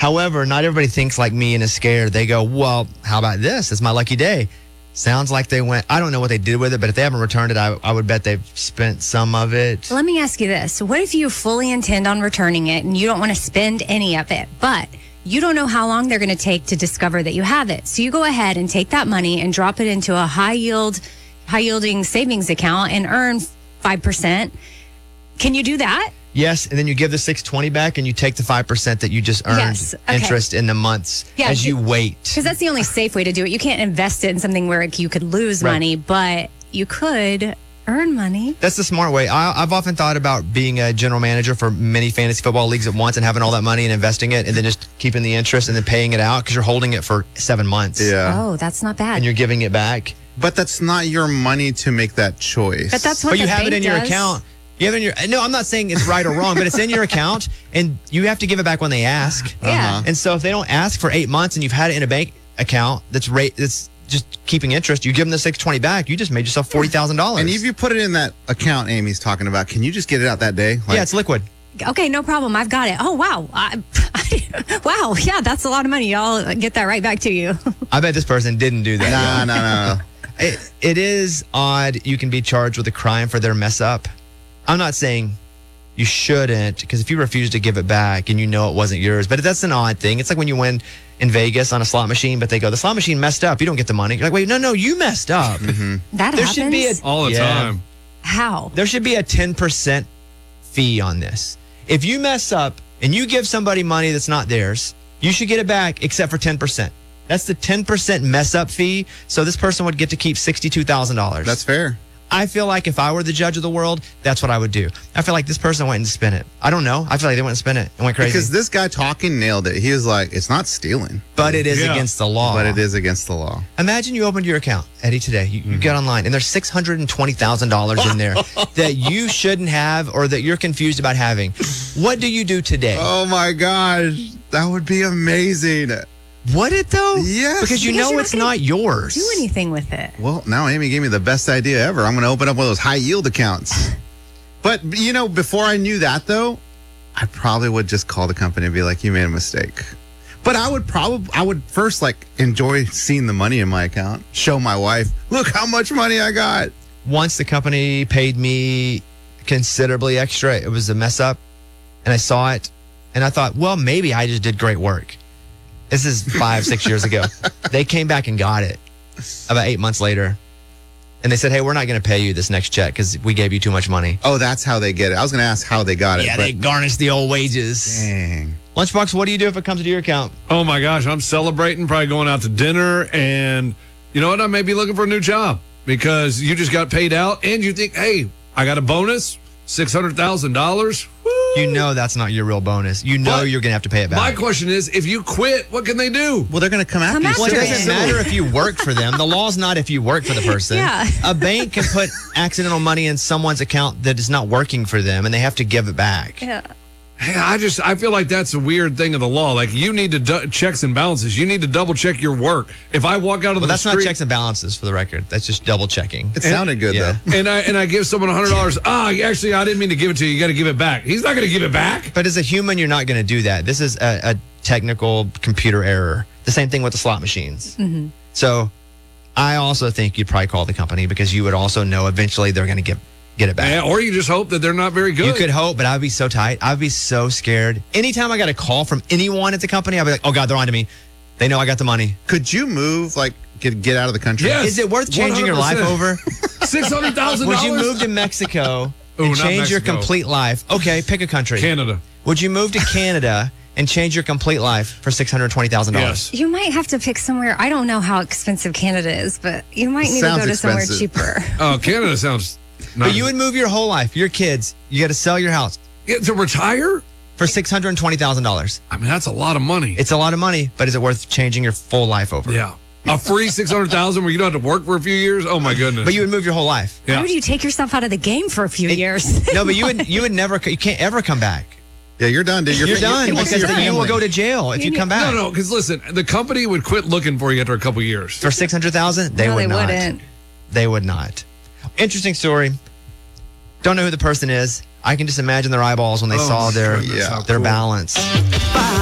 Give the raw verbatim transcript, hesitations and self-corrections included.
However, not everybody thinks like me and is scared. They go, well, how about this? It's my lucky day. Sounds like they went, I don't know what they did with it, but if they haven't returned it, I, I would bet they've spent some of it. Let me ask you this. What if you fully intend on returning it and you don't want to spend any of it, but you don't know how long they're going to take to discover that you have it? So you go ahead and take that money and drop it into a high yield, high yielding savings account and earn five percent. Can you do that? Yes, and then you give the six twenty back and you take the five percent that you just earned Yes, okay. interest in the months Yeah, as you it- wait. Because that's the only safe way to do it. You can't invest it in something where you could lose Right. money, but you could earn money. That's the smart way. I, I've often thought about being a general manager for many fantasy football leagues at once and having all that money and investing it and then just keeping the interest and then paying it out because you're holding it for seven months. Yeah. Oh, that's not bad. And you're giving it back. But that's not your money to make that choice. But that's what But you the have it bank in your does. account. You have it in your, no, I'm not saying it's right or wrong, but it's in your account and you have to give it back when they ask. Yeah. Uh-huh. And so if they don't ask for eight months and you've had it in a bank account that's rate that's just keeping interest, you give them the six twenty back, you just made yourself forty thousand dollars. And if you put it in that account Amy's talking about, can you just get it out that day? Like, yeah, it's liquid. Okay, no problem. I've got it. Oh, wow. I, I, wow. Yeah, that's a lot of money. I'll get that right back to you. I bet this person didn't do that. Nah, no, no, no. It, it is odd you can be charged with a crime for their mess up. I'm not saying you shouldn't, because if you refuse to give it back and you know it wasn't yours, but that's an odd thing. It's like when you win in Vegas on a slot machine, but they go, the slot machine messed up. You don't get the money. You're like, wait, no, no, you messed up. Mm-hmm. That There happens? should be a All the Yeah. time. How? There should be a ten percent fee on this. If you mess up and you give somebody money that's not theirs, you should get it back except for ten percent. That's the ten percent mess up fee. So this person would get to keep sixty-two thousand dollars. That's fair. I feel like if I were the judge of the world, that's what I would do. I feel like this person went and spent it. I don't know. I feel like they went and spent it and went crazy. Because this guy talking nailed it. He was like, it's not stealing, but it is Yeah. against the law. but it is against the law. Imagine you opened your account, Eddie, today. You, you get online, and there's six hundred twenty thousand dollars in there that you shouldn't have or that you're confused about having. What do you do today? Oh my gosh. That would be amazing. Would it, though? Yes. Because you Because know you're it's not not gonna yours. Do anything with it. Well, now Amy gave me the best idea ever. I'm going to open up one of those high yield accounts. But, you know, before I knew that, though, I probably would just call the company and be like, you made a mistake. But I would probably, I would first like enjoy seeing the money in my account, show my wife, look how much money I got. Once the company paid me considerably extra, it was a mess up, and I saw it, and I thought, well, maybe I just did great work. This is five, six years ago. They came back and got it about eight months later. And they said, hey, we're not going to pay you this next check because we gave you too much money. Oh, that's how they get it. I was going to ask how they got it. Yeah, but they garnished the old wages. dang. Lunchbox, what do you do if it comes to your account? Oh my gosh, I'm celebrating, probably going out to dinner, and you know what? I may be looking for a new job because you just got paid out, and you think, hey, I got a bonus, six hundred thousand dollars. You know that's not your real bonus. You know But you're going to have to pay it back. My question is, if you quit, what can they do? Well, they're going to come after Come you. after Well, it you. doesn't matter if you work for them. The law's not if you work for the person. Yeah. A bank can put accidental money in someone's account that is not working for them, and they have to give it back. Yeah. Hey, I just I feel like that's a weird thing of the law. Like you need to du- checks and balances. You need to double check your work. If I walk out of Well, the that's street, not checks and balances for the record. That's just double checking. It sounded good, Yeah. though. and I and I give someone a hundred dollars. Ah, actually, I didn't mean to give it to you. You got to give it back. He's not going to give it back. But as a human, you're not going to do that. This is a, a technical computer error. The same thing with the slot machines. Mm-hmm. So I also think you'd probably call the company because you would also know eventually they're going to get get it back. Yeah, or you just hope that they're not very good. You could hope, but I'd be so tight. I'd be so scared. Anytime I got a call from anyone at the company, I'd be like, oh, God, they're on to me. They know I got the money. Could you move, like, get get out of the country? Yes. Is it worth changing your life one hundred over? percent. Six hundred thousand Would dollars. you move to Mexico Ooh, and not change your Mexico. complete life? Okay, pick a country. Canada? Would you move to Canada and change your complete life for six hundred twenty thousand dollars? Yes. You might have to pick somewhere. I don't know how expensive Canada is, but you might need to Sounds go to somewhere expensive. cheaper. Oh, Canada sounds. Not, But you would move your whole life, your kids. You got to sell your house yeah, to retire. for six hundred twenty thousand dollars. I mean, that's a lot of money. It's a lot of money, but is it worth changing your full life over? Yeah, a free six hundred thousand where you don't have to work for a few years. Oh my goodness. But you would move your whole life. Yeah. Why would you take yourself out of the game for a few years? No, but you would you would never you can't ever come back. Yeah, you're done, dude. You're, You're, done you, because your then you will family. go to jail if you come No, back. no, because listen, the company would quit looking for you after a couple years. For six hundred thousand, they no, would they not. wouldn't. They would not. Interesting story. Don't know who the person is. I can just imagine their eyeballs when they Oh, saw their goodness, how their cool. balance.